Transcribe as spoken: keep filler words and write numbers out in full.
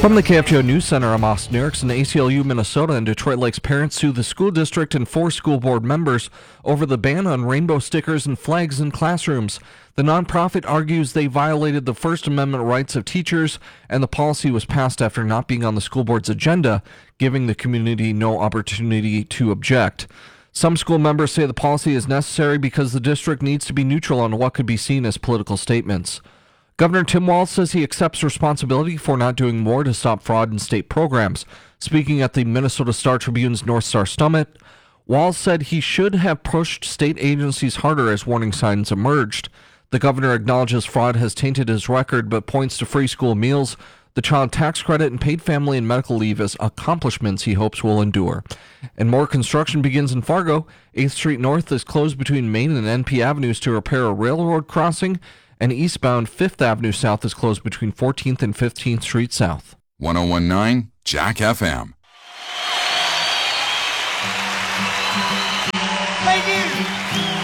From the K F G O News Center, I'm Austin Erickson. A C L U Minnesota and Detroit Lakes parents sue the school district and four school board members over the ban on rainbow stickers and flags in classrooms. The nonprofit argues they violated the First Amendment rights of teachers, and the policy was passed after not being on the school board's agenda, giving the community no opportunity to object. Some school members say the policy is necessary because the district needs to be neutral on what could be seen as political statements. Governor Tim Walz says he accepts responsibility for not doing more to stop fraud in state programs. Speaking at the Minnesota Star Tribune's North Star Summit, Walz said he should have pushed state agencies harder as warning signs emerged. The governor acknowledges fraud has tainted his record, but points to free school meals, the child tax credit, and paid family and medical leave as accomplishments he hopes will endure. And more construction begins in Fargo. eighth Street North is closed between Main and N P Avenues to repair a railroad crossing, and eastbound fifth Avenue South is closed between fourteenth and fifteenth Street South. one oh one point nine Jack F M. Ladies